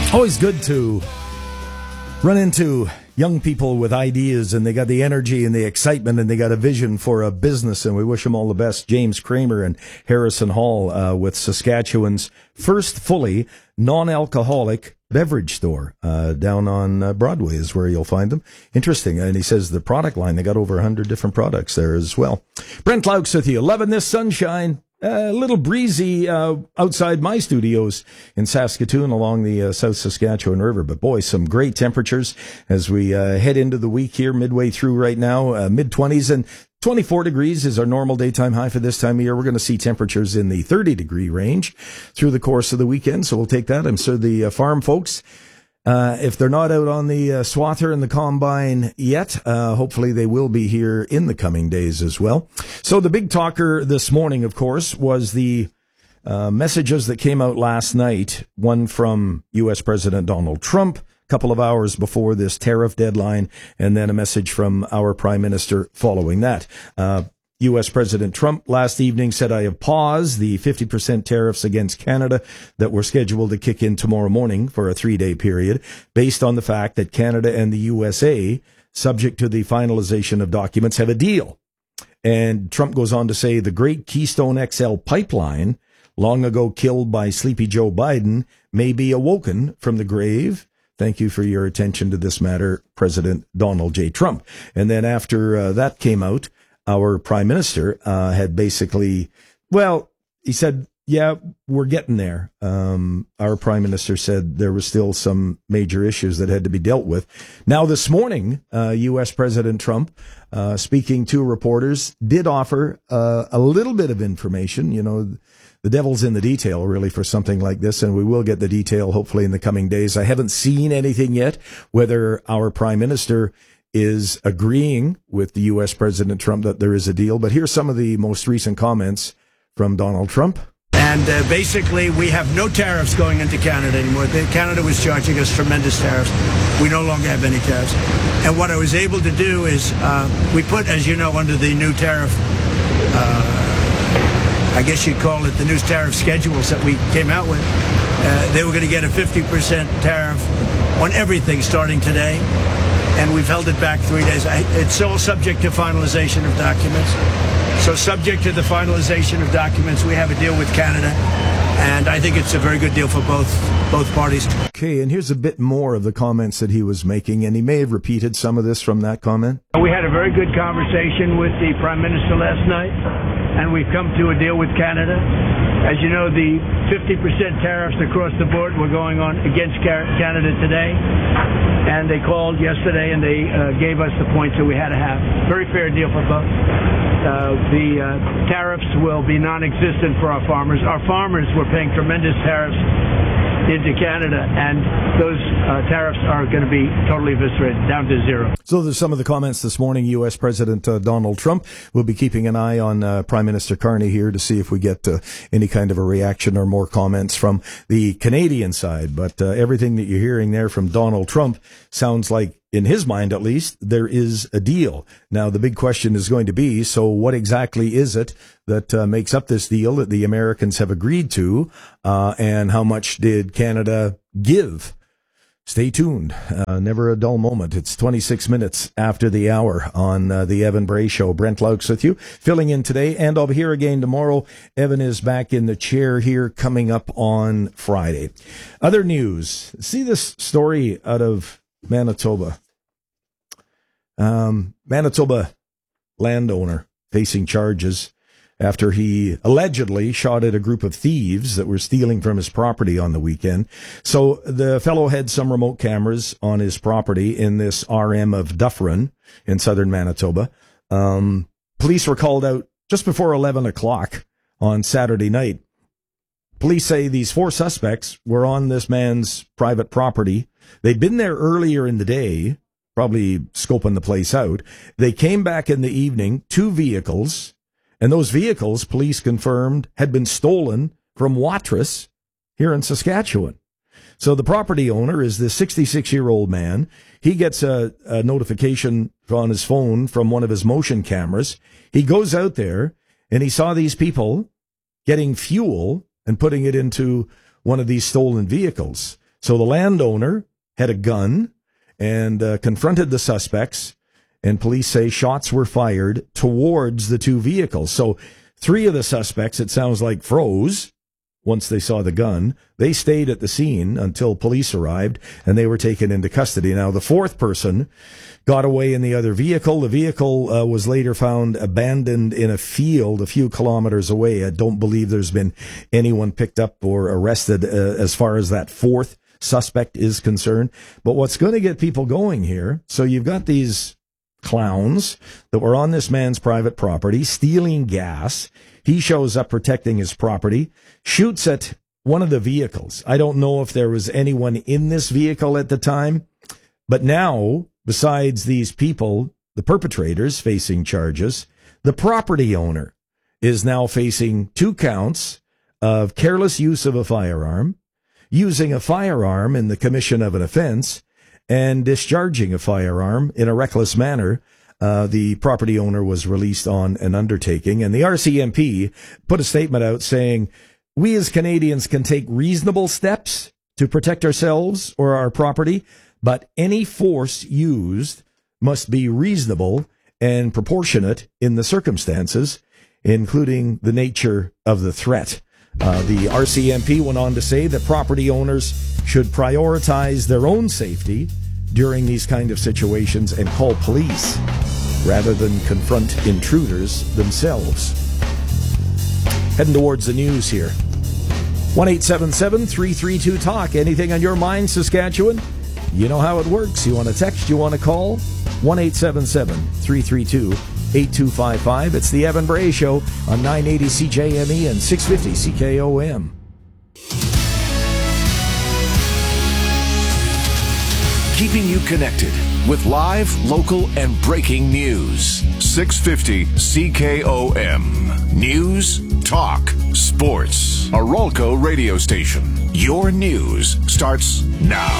Always good to run into young people with ideas, and they got the energy and the excitement, and they got a vision for a business, and we wish them all the best. James Kramer and Harrison Hall with Saskatchewan's first fully non-alcoholic beverage store down on Broadway is where you'll find them. Interesting. And he says the product line, they got over 100 different products there as well. Brent Laux with you. Loving this sunshine. A little breezy outside my studios in Saskatoon along the South Saskatchewan River. But boy, some great temperatures as we head into the week here, midway through right now, mid-20s. And 24 degrees is our normal daytime high for this time of year. We're going to see temperatures in the 30-degree range through the course of the weekend. So we'll take that. I'm sure the farm folks, if they're not out on the swather and the combine yet, hopefully they will be here in the coming days as well. So the big talker this morning, of course, was the messages that came out last night, one from U.S. President Donald Trump a couple of hours before this tariff deadline, and then a message from our Prime Minister following that. U.S. President Trump last evening said, I have paused the 50% tariffs against Canada that were scheduled to kick in tomorrow morning for a 3-day period, based on the fact that Canada and the USA, subject to the finalization of documents, have a deal. And Trump goes on to say the great Keystone XL pipeline, long ago killed by Sleepy Joe Biden, may be awoken from the grave. Thank you for your attention to this matter, President Donald J. Trump. And then after that came out, our Prime Minister had basically, well, he said, yeah, we're getting there. Our Prime Minister said there was still some major issues that had to be dealt with. Now, this morning, U.S. President Trump, speaking to reporters, did offer a little bit of information. You know, the devil's in the detail, really, for something like this, and we will get the detail, hopefully, in the coming days. I haven't seen anything yet, whether our Prime Minister is agreeing with the U.S. President Trump that there is a deal. But here's some of the most recent comments from Donald Trump. And basically, we have no tariffs going into Canada anymore. Canada was charging us tremendous tariffs. We no longer have any tariffs. And what I was able to do is we put, as you know, under the new tariff, I guess you'd call it the new tariff schedules that we came out with. They were going to get a 50% tariff on everything starting today. And we've held it back 3 days. It's all subject to finalization of documents. So subject to the finalization of documents, we have a deal with Canada. And I think it's a very good deal for both parties. Okay, and here's a bit more of the comments that he was making, and he may have repeated some of this from that comment. We had a very good conversation with the Prime Minister last night, and we've come to a deal with Canada. As you know, the 50% tariffs across the board were going on against Canada today, and they called yesterday and they gave us the points that we had to have. Very fair deal for both. The tariffs will be non-existent for our farmers. Our farmers were paying tremendous tariffs into Canada, and those tariffs are going to be totally eviscerated, down to zero. So there's some of the comments this morning. U.S. President Donald Trump will be keeping an eye on Prime Minister Carney here to see if we get any kind of a reaction or more comments from the Canadian side. But everything that you're hearing there from Donald Trump sounds like, in his mind at least, there is a deal. Now, the big question is going to be, so what exactly is it that makes up this deal that the Americans have agreed to, and how much did Canada give? Stay tuned. Never a dull moment. It's 26 minutes after the hour on the Evan Bray Show. Brent Laux with you, filling in today, and I'll be here again tomorrow. Evan is back in the chair here coming up on Friday. Other news. See this story out of Manitoba. Manitoba landowner facing charges after he allegedly shot at a group of thieves that were stealing from his property on the weekend. So the fellow had some remote cameras on his property in this RM of Dufferin in southern Manitoba. Police were called out just before 11 o'clock on Saturday night. Police say these 4 suspects were on this man's private property. They'd been there earlier in the day, probably scoping the place out. They came back in the evening, 2 vehicles, and those vehicles, police confirmed, had been stolen from Watrous here in Saskatchewan. So the property owner is this 66-year-old man. He gets a notification on his phone from one of his motion cameras. He goes out there, and he saw these people getting fuel and putting it into one of these stolen vehicles. So the landowner had a gun and confronted the suspects, and police say shots were fired towards the two vehicles. So 3 of the suspects, it sounds like, froze once they saw the gun. They stayed at the scene until police arrived, and they were taken into custody. Now, the 4th person got away in the other vehicle. The vehicle was later found abandoned in a field a few kilometers away. I don't believe there's been anyone picked up or arrested as far as that 4th suspect is concerned. But what's going to get people going here, so you've got these clowns that were on this man's private property stealing gas. He shows up protecting his property, shoots at one of the vehicles. I don't know if there was anyone in this vehicle at the time, but now, besides these people, the perpetrators facing charges, the property owner is now facing 2 counts of careless use of a firearm, using a firearm in the commission of an offense, and discharging a firearm in a reckless manner. The property owner was released on an undertaking, and the RCMP put a statement out saying, we as Canadians can take reasonable steps to protect ourselves or our property, but any force used must be reasonable and proportionate in the circumstances, including the nature of the threat. The RCMP went on to say that property owners should prioritize their own safety during these kind of situations and call police rather than confront intruders themselves. Heading towards the news here. 1-877-332-TALK. Anything on your mind, Saskatchewan? You know how it works. You want to text, you want to call? 1-877-332-8255. It's the Evan Bray Show on 980 CJME and 650 CKOM. Keeping you connected with live, local, and breaking news. 650 CKOM. News, talk, sports. A Rolco radio station. Your news starts now.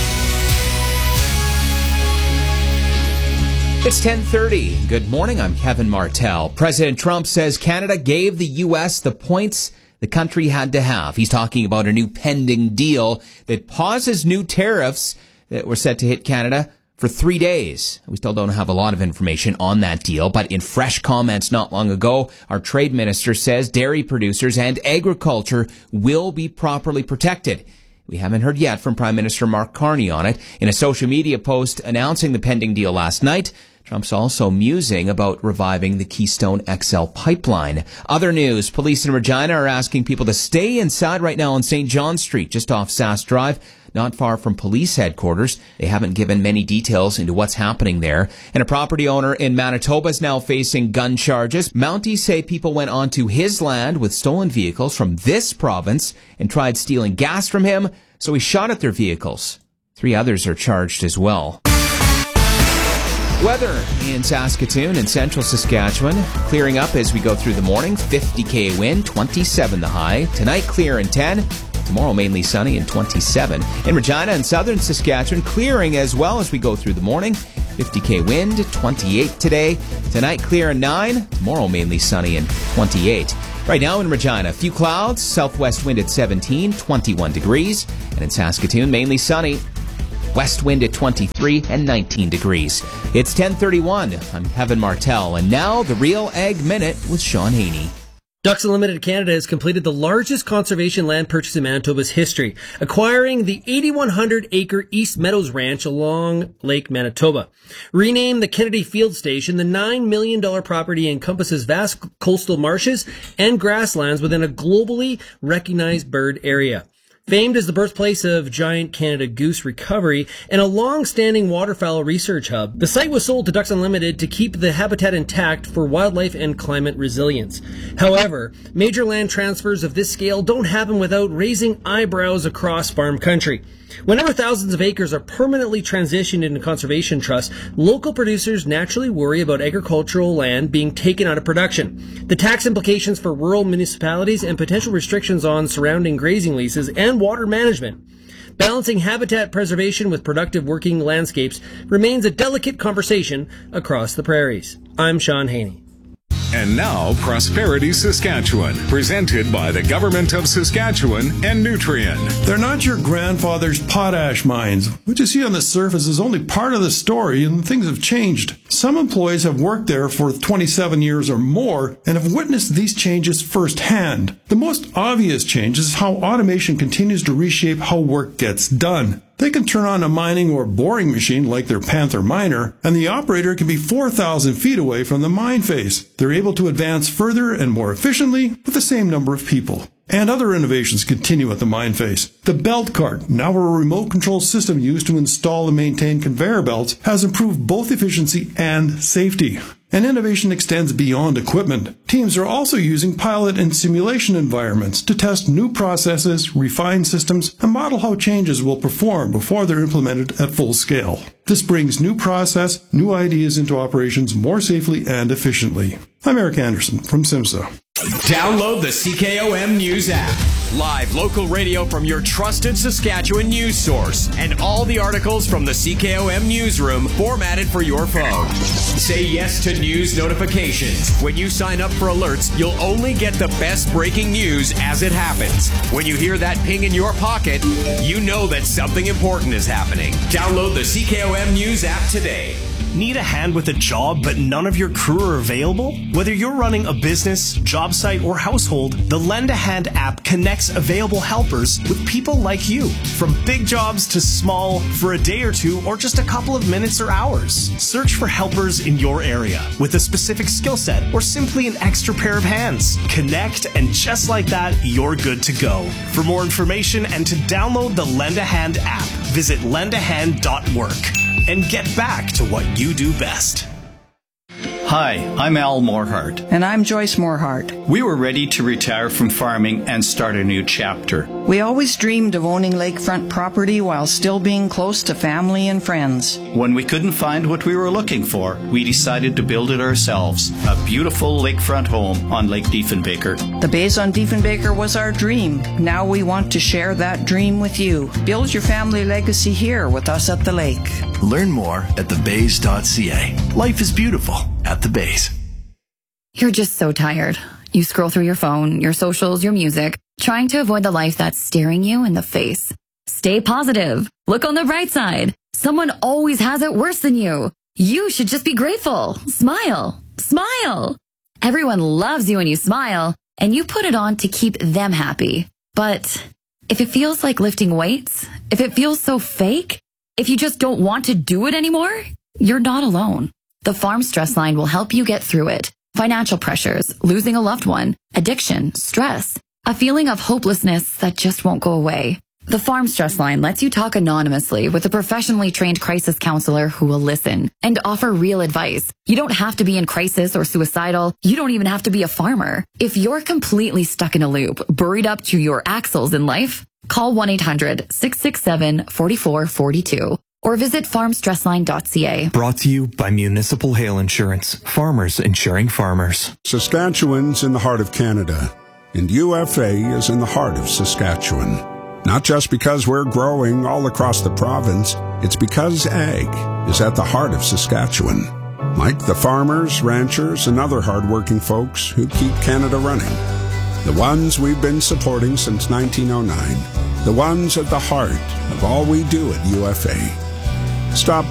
It's 10:30. Good morning. I'm Kevin Martell. President Trump says Canada gave the U.S. the points the country had to have. He's talking about a new pending deal that pauses new tariffs that were set to hit Canada for 3 days. We still don't have a lot of information on that deal, but in fresh comments not long ago, our trade minister says dairy producers and agriculture will be properly protected. We haven't heard yet from Prime Minister Mark Carney on it. In a social media post announcing the pending deal last night, Trump's also musing about reviving the Keystone XL pipeline. Other news, police in Regina are asking people to stay inside right now on St. John Street, just off Sass Drive, not far from police headquarters. They haven't given many details into what's happening there. And a property owner in Manitoba is now facing gun charges. Mounties say people went onto his land with stolen vehicles from this province and tried stealing gas from him, so he shot at their vehicles. 3 others are charged as well. Weather in Saskatoon and central Saskatchewan. Clearing up as we go through the morning. 50 wind, 27 the high. Tonight clear and 10. Tomorrow mainly sunny and 27. In Regina and southern Saskatchewan, clearing as well as we go through the morning. 50 wind, 28 today. Tonight clear and 9. Tomorrow mainly sunny and 28. Right now in Regina, a few clouds. Southwest wind at 17, 21 degrees. And in Saskatoon, mainly sunny. West wind at 23 and 19 degrees. It's 10:31. I'm Kevin Martell, and now the Real Ag Minute with Sean Haney. Ducks Unlimited Canada has completed the largest conservation land purchase in Manitoba's history, acquiring the 8,100-acre East Meadows Ranch along Lake Manitoba. Renamed the Kennedy Field Station, the $9 million property encompasses vast coastal marshes and grasslands within a globally recognized bird area. Famed as the birthplace of giant Canada goose recovery and a long-standing waterfowl research hub, the site was sold to Ducks Unlimited to keep the habitat intact for wildlife and climate resilience. However, major land transfers of this scale don't happen without raising eyebrows across farm country. Whenever thousands of acres are permanently transitioned into conservation trusts, local producers naturally worry about agricultural land being taken out of production, the tax implications for rural municipalities, and potential restrictions on surrounding grazing leases and water management. Balancing habitat preservation with productive working landscapes remains a delicate conversation across the prairies. I'm Sean Haney. And now, Prosperity Saskatchewan, presented by the Government of Saskatchewan and Nutrien. They're not your grandfather's potash mines. What you see on the surface is only part of the story, and things have changed. Some employees have worked there for 27 years or more and have witnessed these changes firsthand. The most obvious change is how automation continues to reshape how work gets done. They can turn on a mining or boring machine like their Panther miner, and the operator can be 4,000 feet away from the mine face. They're able to advance further and more efficiently with the same number of people. And other innovations continue at the mine face. The belt cart, now a remote control system used to install and maintain conveyor belts, has improved both efficiency and safety. And innovation extends beyond equipment. Teams are also using pilot and simulation environments to test new processes, refine systems, and model how changes will perform before they're implemented at full scale. This brings new process, new ideas into operations more safely and efficiently. I'm Eric Anderson from SIMSA. Download the CKOM News app. Live local radio from your trusted Saskatchewan news source. And all the articles from the CKOM newsroom formatted for your phone. Say yes to news notifications. When you sign up for alerts, you'll only get the best breaking news as it happens. When you hear that ping in your pocket, you know that something important is happening. Download the CKOM News app today. Need a hand with a job, but none of your crew are available? Whether you're running a business, job site, or household, the Lend a Hand app connects available helpers with people like you. From big jobs to small, for a day or two, or just a couple of minutes or hours. Search for helpers in your area with a specific skill set or simply an extra pair of hands. Connect, and just like that, you're good to go. For more information and to download the Lend a Hand app, visit lendahand.work. And get back to what you do best. Hi, I'm Al Morehart. And I'm Joyce Morehart. We were ready to retire from farming and start a new chapter. We always dreamed of owning lakefront property while still being close to family and friends. When we couldn't find what we were looking for, we decided to build it ourselves. A beautiful lakefront home on Lake Diefenbaker. The Bays on Diefenbaker was our dream. Now we want to share that dream with you. Build your family legacy here with us at the lake. Learn more at thebays.ca. Life is beautiful at the Bays. You're just so tired. You scroll through your phone, your socials, your music, trying to avoid the life that's staring you in the face. Stay positive. Look on the bright side. Someone always has it worse than you. You should just be grateful. Smile. Smile. Everyone loves you when you smile, and you put it on to keep them happy. But if it feels like lifting weights, if it feels so fake, if you just don't want to do it anymore, you're not alone. The Farm Stress Line will help you get through it. Financial pressures, losing a loved one, addiction, stress, a feeling of hopelessness that just won't go away. The Farm Stress Line lets you talk anonymously with a professionally trained crisis counselor who will listen and offer real advice. You don't have to be in crisis or suicidal. You don't even have to be a farmer. If you're completely stuck in a loop, buried up to your axles in life, call 1-800-667-4442 or visit farmstressline.ca. Brought to you by Municipal Hail Insurance. Farmers insuring farmers. Saskatchewan's in the heart of Canada, and UFA is in the heart of Saskatchewan. Not just because we're growing all across the province, it's because ag is at the heart of Saskatchewan. Like the farmers, ranchers, and other hardworking folks who keep Canada running. The ones we've been supporting since 1909. The ones at the heart of all we do at UFA. Stop